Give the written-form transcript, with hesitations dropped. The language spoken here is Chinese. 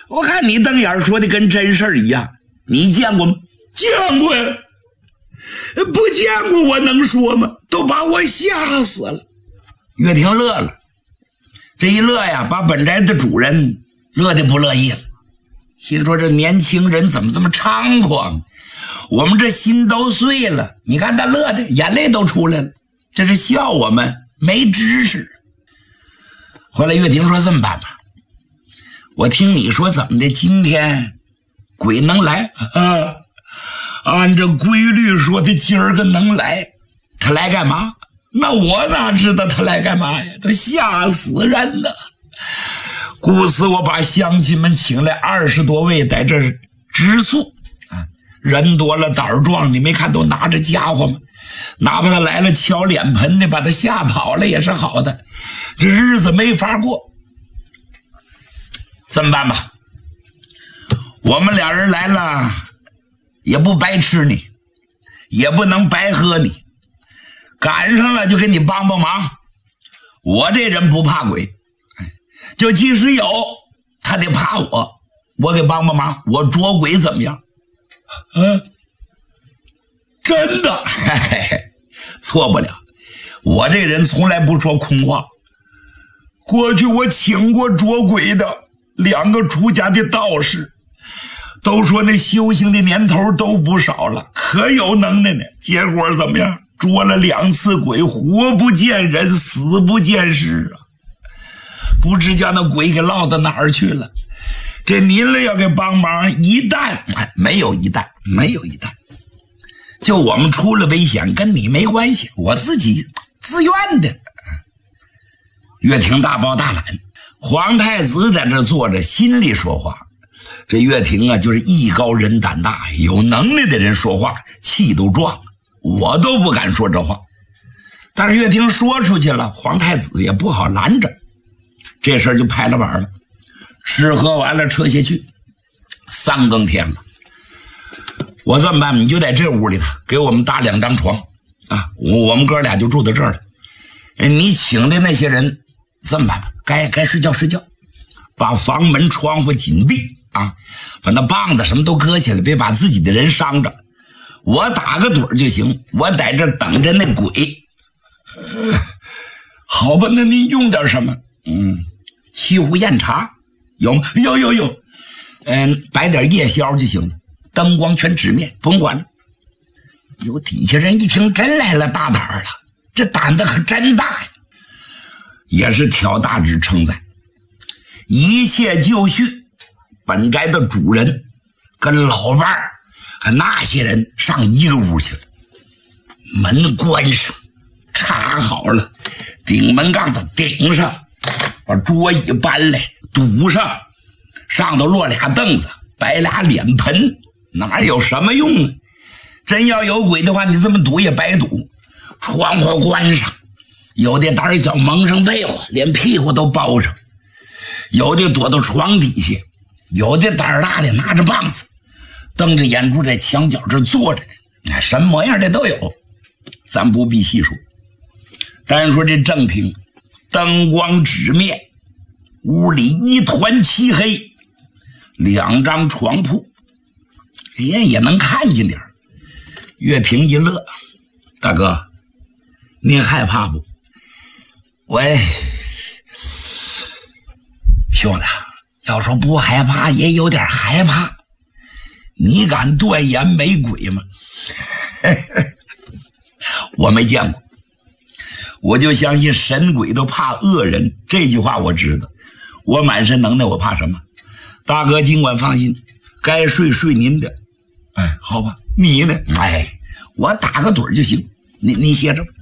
我看你瞪眼说的跟真事儿一样，你见过吗？见过呀。不见过我能说吗？都把我吓死了。岳霆乐了，这一乐呀，把本宅的主人乐得不乐意了，心说这年轻人怎么这么猖狂，我们这心都碎了。你看他乐的眼泪都出来了，这是笑我们没知识。后来岳霆说这么办吧，我听你说怎么的，今天鬼能来啊？按照规律说的今儿个能来，他来干嘛？那我哪知道他来干嘛呀？都吓死人了。故此我把乡亲们请来20多位在这植树啊，人多了胆儿壮，你没看都拿着家伙吗？哪怕他来了敲脸盆的把他吓跑了也是好的，这日子没法过。这么办吧，我们俩人来了也不白吃你，也不能白喝你，赶上了就给你帮帮忙。我这人不怕鬼，就即使有他得怕我，我给帮帮忙，我捉鬼怎么样？真的，嘿嘿嘿，错不了。我这人从来不说空话。过去我请过捉鬼的2个出家的道士，都说那修行的年头都不少了，可有能耐呢。结果怎么样？捉了2次鬼，活不见人，死不见尸啊！不知将那鬼给落到哪儿去了。这您了要给帮忙，一旦没有一旦，就我们出了危险，跟你没关系，我自己自愿的。岳霆大包大揽，皇太子在这坐着，心里说话。这岳霆啊，就是艺高人胆大，有能耐的人说话气都壮，我都不敢说这话。但是岳霆说出去了，皇太子也不好拦着，这事儿就拍了板了。吃喝完了撤下去，3更天了。我这么办，你就在这屋里头给我们搭2张床啊，我们哥俩就住到这儿了。你请的那些人这么办吧，该睡觉睡觉，把房门窗户紧闭啊，把那棒子什么都搁起来，别把自己的人伤着。我打个盹就行，我在这等着那鬼。好吧，那您用点什么？沏壶酽茶有吗？有。摆点夜宵就行了，灯光全纸面，不用管了。有底下人一听，真来了大胆了，这胆子可真大呀！也是挑大指称赞，一切就绪。本宅的主人跟老伴儿那些人上一个屋去了，门关上，插好了，顶门杠子顶上，把桌椅搬来堵上，上头落俩凳子，摆俩脸盆，哪有什么用啊？真要有鬼的话，你这么堵也白堵。窗户关上，有的胆小蒙上被窝，连屁股都包上，有的躲到床底下，有的胆大的拿着棒子瞪着眼珠在墙角这坐着呢，什么模样的都有，咱不必细说。单说这正厅，灯光纸面，屋里一团漆黑，2张床铺，也能看见点。岳霆一乐，大哥，您害怕不？兄弟，要说不害怕也有点害怕。你敢断言没鬼吗？我没见过，我就相信神鬼都怕恶人，这句话我知道。我满身能耐，我怕什么？大哥尽管放心，该睡睡您的。好吧，你呢？我打个盹就行，你歇着吧。